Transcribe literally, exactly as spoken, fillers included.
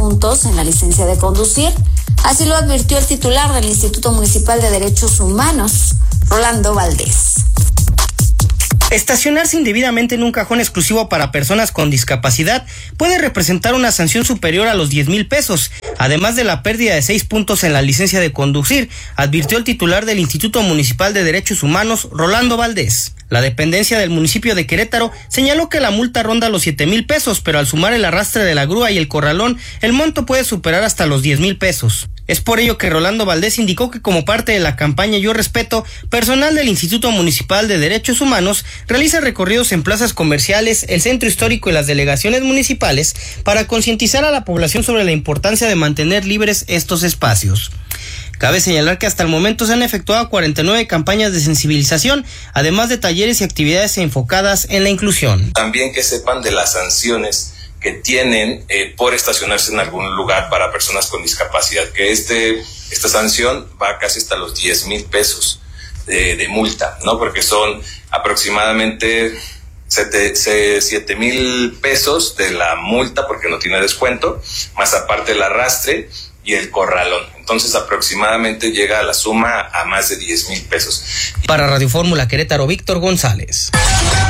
puntos en la licencia de conducir. Así lo advirtió el titular del Instituto Municipal de Derechos Humanos, Rolando Valdés. Estacionarse indebidamente en un cajón exclusivo para personas con discapacidad puede representar una sanción superior a los diez mil pesos, además de la pérdida de seis puntos en la licencia de conducir, advirtió el titular del Instituto Municipal de Derechos Humanos, Rolando Valdés. La dependencia del municipio de Querétaro señaló que la multa ronda los siete mil pesos, pero al sumar el arrastre de la grúa y el corralón, el monto puede superar hasta los diez mil pesos. Es por ello que Rolando Valdés indicó que como parte de la campaña Yo Respeto, personal del Instituto Municipal de Derechos Humanos realiza recorridos en plazas comerciales, el centro histórico y las delegaciones municipales para concientizar a la población sobre la importancia de mantener libres estos espacios. Cabe señalar que hasta el momento se han efectuado cuarenta y nueve campañas de sensibilización, además de talleres y actividades enfocadas en la inclusión. También que sepan de las sanciones que tienen eh, por estacionarse en algún lugar para personas con discapacidad, que este esta sanción va casi hasta los diez mil pesos de, de multa, ¿no? Porque son aproximadamente siete mil pesos de la multa porque no tiene descuento, más aparte el arrastre y el corralón. Entonces aproximadamente llega a la suma a más de diez mil pesos. Para Radio Fórmula Querétaro, Víctor González.